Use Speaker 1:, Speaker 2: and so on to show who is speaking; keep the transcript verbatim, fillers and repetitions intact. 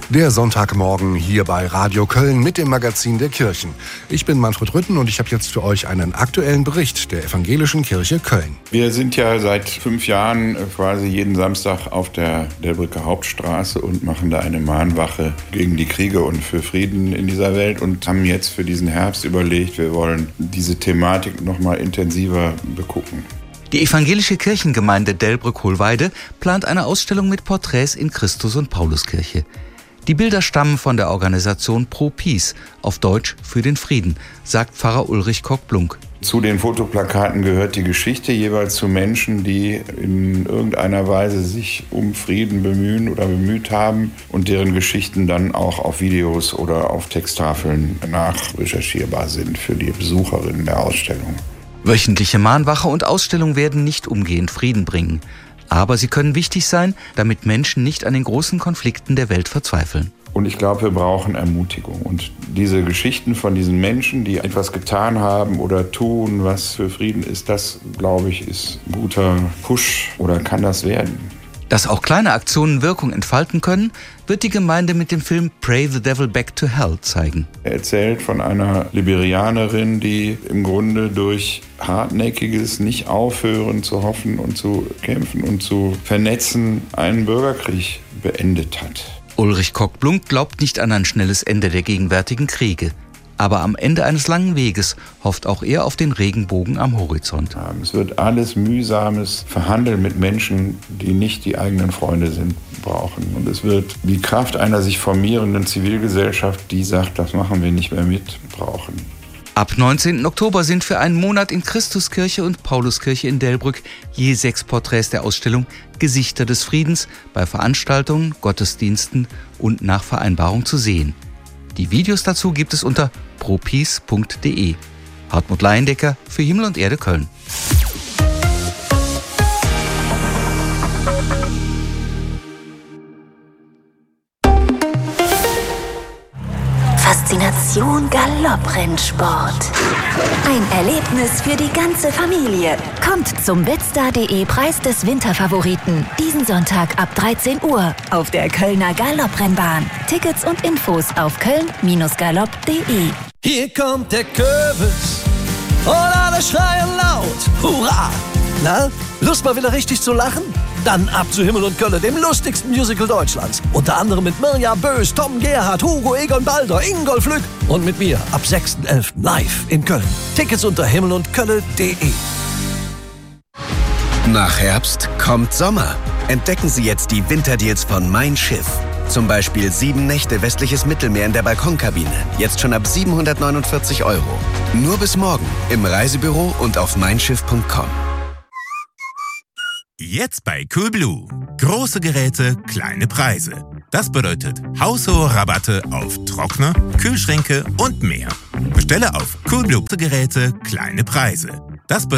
Speaker 1: Der Sonntagmorgen hier bei Radio Köln mit dem Magazin der Kirchen. Ich bin Manfred Rütten und ich habe jetzt für euch einen aktuellen Bericht der Evangelischen Kirche Köln.
Speaker 2: Wir sind ja seit fünf Jahren quasi jeden Samstag auf der Delbrücker Hauptstraße und machen da eine Mahnwache gegen die Kriege und für Frieden in dieser Welt und haben jetzt für diesen Herbst überlegt, wir wollen diese Thematik noch mal intensiver begucken.
Speaker 3: Die evangelische Kirchengemeinde Delbrück-Hohlweide plant eine Ausstellung mit Porträts in Christus- und Pauluskirche. Die Bilder stammen von der Organisation Pro Peace, auf Deutsch für den Frieden, sagt Pfarrer Ulrich Kock-Blunk.
Speaker 2: Zu den Fotoplakaten gehört die Geschichte jeweils zu Menschen, die in irgendeiner Weise sich um Frieden bemühen oder bemüht haben und deren Geschichten dann auch auf Videos oder auf Texttafeln nachrecherchierbar sind für die Besucherinnen der Ausstellung.
Speaker 3: Wöchentliche Mahnwache und Ausstellung werden nicht umgehend Frieden bringen. Aber sie können wichtig sein, damit Menschen nicht an den großen Konflikten der Welt verzweifeln.
Speaker 2: Und ich glaube, wir brauchen Ermutigung. Und diese Geschichten von diesen Menschen, die etwas getan haben oder tun, was für Frieden ist, das, glaube ich, ist ein guter Push oder kann das werden.
Speaker 3: Dass auch kleine Aktionen Wirkung entfalten können, wird die Gemeinde mit dem Film Pray the Devil Back to Hell zeigen.
Speaker 2: Er erzählt von einer Liberianerin, die im Grunde durch hartnäckiges Nicht-Aufhören zu hoffen und zu kämpfen und zu vernetzen einen Bürgerkrieg beendet hat.
Speaker 3: Ulrich Kock-Blunk glaubt nicht an ein schnelles Ende der gegenwärtigen Kriege. Aber am Ende eines langen Weges hofft auch er auf den Regenbogen am Horizont.
Speaker 2: Es wird alles mühsames Verhandeln mit Menschen, die nicht die eigenen Freunde sind, brauchen. Und es wird die Kraft einer sich formierenden Zivilgesellschaft, die sagt, das machen wir nicht mehr mit, brauchen.
Speaker 3: Ab neunzehnten Oktober sind für einen Monat in Christuskirche und Pauluskirche in Delbrück je sechs Porträts der Ausstellung Gesichter des Friedens bei Veranstaltungen, Gottesdiensten und nach Vereinbarung zu sehen. Die Videos dazu gibt es unter propeace punkt de. Hartmut Leyendecker für Himmel und Erde Köln.
Speaker 4: Faszination Galopprennsport. Ein Erlebnis für die ganze Familie. Kommt zum Wetzlar punkt de Preis des Winterfavoriten. Diesen Sonntag ab dreizehn Uhr auf der Kölner Galopprennbahn. Tickets und Infos auf köln Galopp punkt de.
Speaker 5: Hier kommt der Kürbis und alle schreien laut. Hurra! Na, Lust mal wieder richtig zu lachen? Dann ab zu Himmel und Kölle, dem lustigsten Musical Deutschlands. Unter anderem mit Mirja Bös, Tom Gerhardt, Hugo Egon Balder, Ingolf Lück und mit mir ab sechsten elften live in Köln. Tickets unter himmel und kölle punkt de.
Speaker 6: Nach Herbst kommt Sommer. Entdecken Sie jetzt die Winterdeals von Mein Schiff. Zum Beispiel sieben Nächte westliches Mittelmeer in der Balkonkabine. Jetzt schon ab siebenhundertneunundvierzig Euro. Nur bis morgen im Reisebüro und auf mein schiff punkt com.
Speaker 7: Jetzt bei Coolblue. Große Geräte, kleine Preise. Das bedeutet haushohe Rabatte auf Trockner, Kühlschränke und mehr. Bestelle auf Coolblue. Geräte, kleine Preise. Das bedeutet